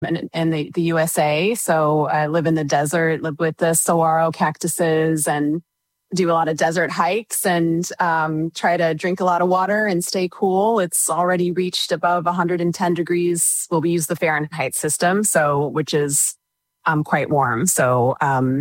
in the USA. So I live in the desert, live with the saguaro cactuses and do a lot of desert hikes and try to drink a lot of water and stay cool. It's already reached above 110 degrees. Well, we use the Fahrenheit system, which is quite warm. So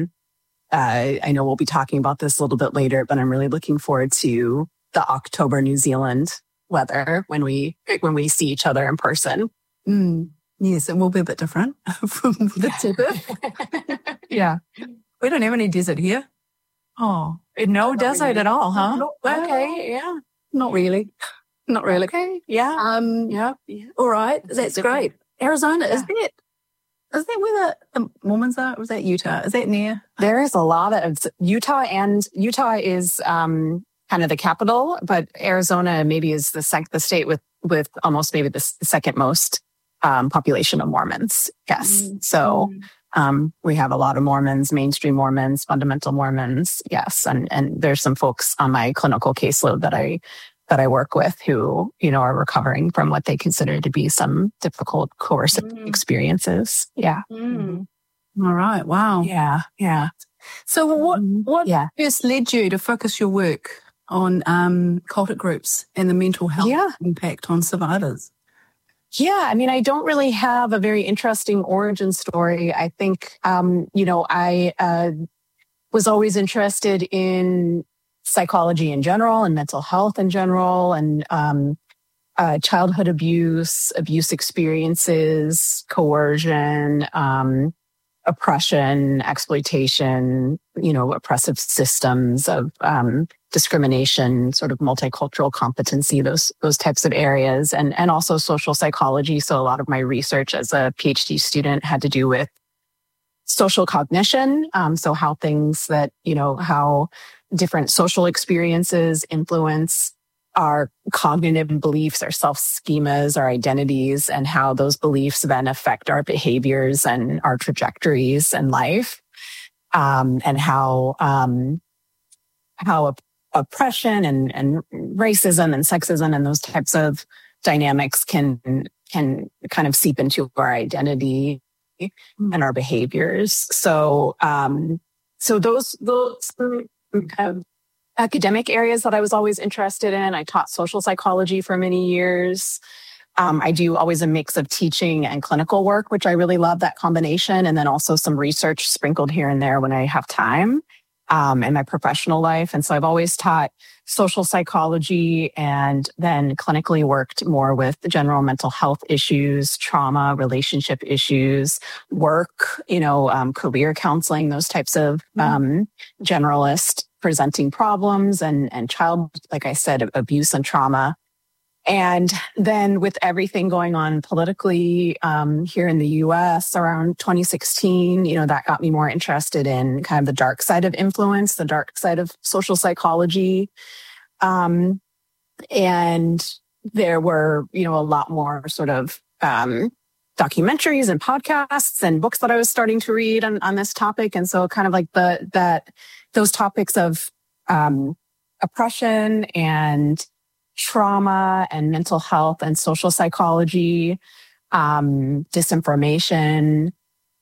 I know we'll be talking about this a little bit later, but I'm really looking forward to the October New Zealand weather when we see each other in person. Yes, it will be a bit different from the tip. Yeah. We don't have any desert here. Oh, no desert really. At all, huh? Okay, yeah. Not really. Not really. Okay, yeah. Yeah. All right, that's great. Arizona, is that where the Mormons are? Or is that Utah? Is that near? There is a lot of Utah, and Utah is kind of the capital, but Arizona maybe is the state with almost maybe the second most population of Mormons. Yes. So we have a lot of Mormons, mainstream Mormons, fundamental Mormons. Yes. And there's some folks on my clinical caseload that I work with who, are recovering from what they consider to be some difficult coercive experiences. Yeah. All right. Wow. Yeah. Yeah. So what first led you to focus your work on cultic groups and the mental health impact on survivors? Yeah, I mean, I don't really have a very interesting origin story. I think, I was always interested in psychology in general and mental health in general and childhood abuse experiences, coercion, oppression, exploitation, oppressive systems of discrimination, sort of multicultural competency, those types of areas, and also social psychology. So a lot of my research as a PhD student had to do with social cognition. So how things that, how different social experiences influence our cognitive beliefs, our self-schemas, our identities, and how those beliefs then affect our behaviors and our trajectories in life, and how oppression and racism and sexism and those types of dynamics can kind of seep into our identity and our behaviors. So those kind of academic areas that I was always interested in. I taught social psychology for many years. I do always a mix of teaching and clinical work, which I really love, that combination. And then also some research sprinkled here and there when I have time in my professional life. And so I've always taught social psychology and then clinically worked more with the general mental health issues, trauma, relationship issues, work, career counseling, those types of generalist presenting problems and child, like I said, abuse and trauma. And then with everything going on politically here in the US around 2016, that got me more interested in kind of the dark side of influence, the dark side of social psychology. And there were, a lot more sort of documentaries and podcasts and books that I was starting to read on this topic. And so kind of like those topics of oppression and trauma and mental health and social psychology, disinformation,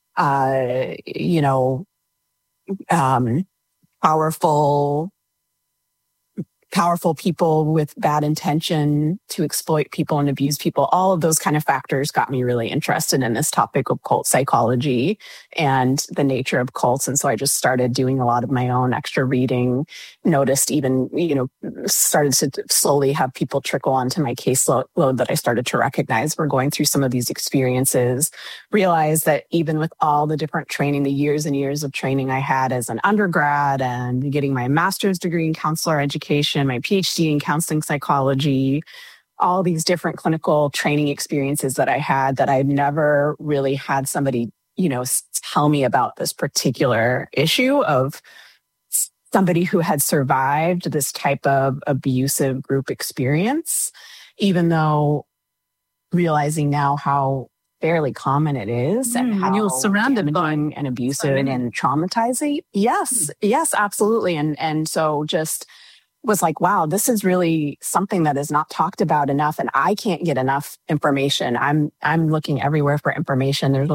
powerful people with bad intention to exploit people and abuse people. All of those kind of factors got me really interested in this topic of cult psychology and the nature of cults. And so I just started doing a lot of my own extra reading, noticed even, started to slowly have people trickle onto my caseload that I started to recognize were going through some of these experiences, realized that even with all the different training, the years and years of training I had as an undergrad and getting my master's degree in counselor education, my PhD in counseling psychology, all these different clinical training experiences that I had, that I'd never really had somebody, tell me about this particular issue of somebody who had survived this type of abusive group experience, even though realizing now how fairly common it is and how you're surrounded by and abusive and traumatizing. Yes, absolutely. And so just was like, wow, this is really something that is not talked about enough, and I can't get enough information. I'm looking everywhere for information. There's